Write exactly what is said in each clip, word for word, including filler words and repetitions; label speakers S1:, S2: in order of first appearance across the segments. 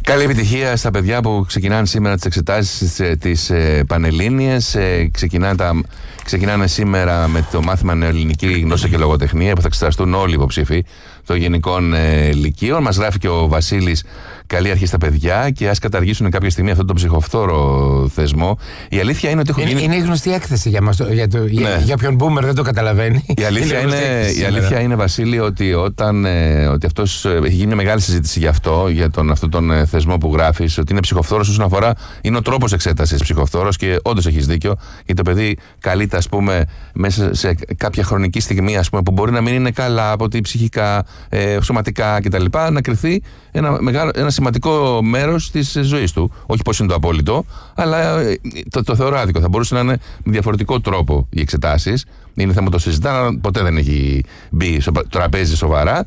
S1: Καλή επιτυχία στα παιδιά που ξεκινάνε σήμερα τις εξετάσεις της ε, Πανελλήνιες. Ε, ξεκινάνε, τα, ξεκινάνε σήμερα με το μάθημα νεοελληνική γνώση και λογοτεχνία που θα εξεταστούν όλοι οι υποψήφοι των γενικών ε, λυκείων. Μας γράφει και ο Βασίλης, καλή αρχή στα παιδιά και ας καταργήσουν κάποια στιγμή αυτόν τον ψυχοφθόρο θεσμό. Η αλήθεια είναι ότι έχω
S2: είναι,
S1: γίνει...
S2: είναι η γνωστή έκθεση για, μας, για, το, ναι. για, για όποιον boomer δεν το καταλαβαίνει.
S1: Η αλήθεια είναι, είναι, η αλήθεια είναι, Βασίλη, ότι, όταν, ε, ότι αυτός, ε, έχει γίνει μια μεγάλη συζήτηση γι' αυτό, για τον, αυτόν τον ε, θεσμό που γράφεις, ότι είναι ψυχοφθόρος όσον αφορά, είναι ο τρόπος εξέτασης ψυχοφθόρος και όντως έχεις δίκιο, γιατί το παιδί καλείται, ας πούμε, μέσα σε κάποια χρονική στιγμή, ας πούμε, που μπορεί να μην είναι καλά από τη ψυχικά, ε, σωματικά κτλ., να κριθεί ένα, μεγάλο, ένα σημαντικό μέρος της ζωής του. Όχι πως είναι το απόλυτο, αλλά ε, το, το θεωρώ άδικο. Θα μπορούσε να είναι με διαφορετικό τρόπο οι εξετάσεις. Είναι θέμα το συζητά, ποτέ δεν έχει μπει στο τραπέζι σοβαρά.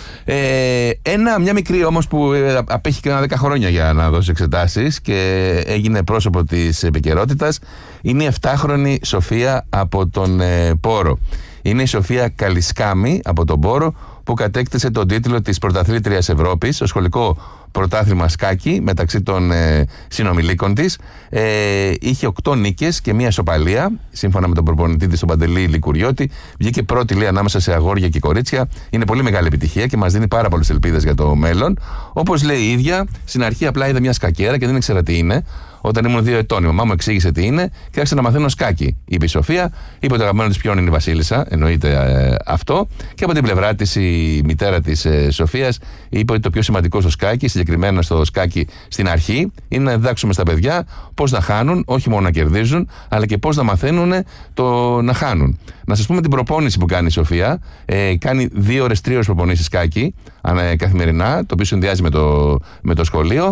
S1: Ε, ένα, μια μικρή όμως που ε, απέχει και ένα δέκα χρόνια για να δώσει εξετάσεις και έγινε πρόσωπο της επικαιρότητας, είναι η εφτάχρονη Σοφία από τον ε, Πόρο. Είναι η Σοφία Καλισκάμη από τον Πόρο που κατέκτησε τον τίτλο της πρωταθλήτριας Ευρώπης στο σχολικό πρωτάθλημα σκάκι μεταξύ των ε, συνομιλίκων της. Ε, είχε οκτώ νίκες και μία ισοπαλία, σύμφωνα με τον προπονητή της, τον Παντελή Λικουριώτη. Βγήκε πρώτη, λέει, ανάμεσα σε αγόρια και κορίτσια. Είναι πολύ μεγάλη επιτυχία και μας δίνει πάρα πολλές ελπίδες για το μέλλον. Όπως λέει η ίδια, στην αρχή απλά είδε μια σκακέρα και δεν ήξερα τι είναι. Όταν ήμουν δύο ετών, η μαμά μου εξήγησε τι είναι και άρχισα να μαθαίνω σκάκι. Είπε η Σοφία, είπε ότι το αγαπημένο της ποιόν είναι η Βασίλισσα, εννοείται ε, αυτό. Και από την πλευρά της, η μητέρα της ε, Σοφίας είπε ότι το πιο σημαντικό στο σκάκι, συγκεκριμένα στο σκάκι στην αρχή, είναι να διδάξουμε στα παιδιά πώς να χάνουν, όχι μόνο να κερδίζουν, αλλά και πώς να μαθαίνουν το να χάνουν. Να σας πούμε την προπόνηση που κάνει η Σοφία. Ε, κάνει δύο ώρες, τρία ώρες προπονήσεις σκάκι ε, καθημερινά, το οποίο συνδυάζει με το, με το σχολείο.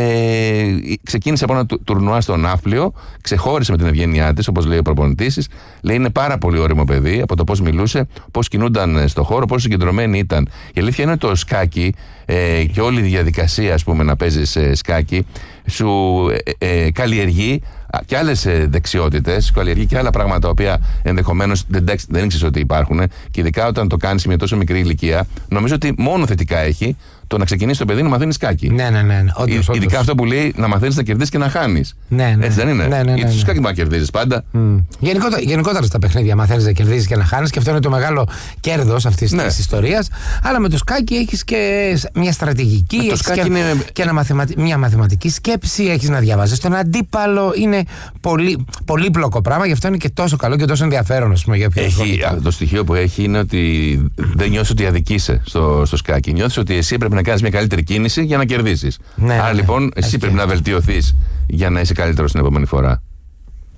S1: Ε, ξεκίνησε από ένα τουρνουά στο Ναύπλιο, ξεχώρισε με την ευγένειά της, όπως λέει ο προπονητής της. Λέει είναι πάρα πολύ όριμο παιδί, από το πώς μιλούσε, πώς κινούνταν στο χώρο, πόσο συγκεντρωμένη ήταν. Η αλήθεια είναι το σκάκι ε, και όλη η διαδικασία, ας πούμε, να παίζεις ε, σκάκι, σου ε, ε, καλλιεργεί και άλλες ε, δεξιότητες, καλλιεργεί και άλλα πράγματα τα οποία ενδεχομένως δεν, δεν ήξερες ότι υπάρχουν, και ειδικά όταν το κάνεις σε μια τόσο μικρή ηλικία, νομίζω ότι μόνο θετικά έχει το να ξεκινήσει το παιδί να μαθαίνει σκάκι.
S2: Ναι, ναι, ναι. Όντως,
S1: Ειδικά όντως. Αυτό που λέει να μαθαίνει να κερδίσει και να χάνει. Ναι, ναι. Έτσι δεν είναι?
S2: Ναι, ναι, ναι,
S1: γιατί στο σκάκι μπορεί να κερδίζει πάντα.
S2: Mm. Γενικότερα, γενικότερα στα παιχνίδια μαθαίνει να κερδίζει και να χάνει, και αυτό είναι το μεγάλο κέρδος αυτή ναι. της ιστορίας. Αλλά με το σκάκι έχει και μια στρατηγική, έχεις και, είναι... και ένα μαθηματι... μια μαθηματική σκέψη, έχει να διαβάζει τον αντίπαλο. Είναι πολύ, πολύπλοκο πράγμα, γι' αυτό είναι και τόσο καλό και τόσο ενδιαφέρον, ας πούμε, για
S1: οποιοδήποτε. Το στοιχείο που έχει είναι ότι δεν νιώθει ότι αδικείσαι στο, στο σκάκι. Νιώθει ότι εσύ πρέπει να κάνεις μια καλύτερη κίνηση για να κερδίσεις. Ναι, Άρα ναι, λοιπόν εσύ πρέπει να βελτιωθείς για να είσαι καλύτερος την επόμενη φορά.